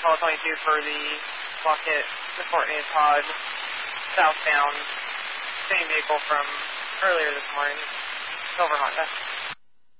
call 22 for the Lockett, the Courtney Todd southbound, same vehicle from earlier this morning, Silver Honda.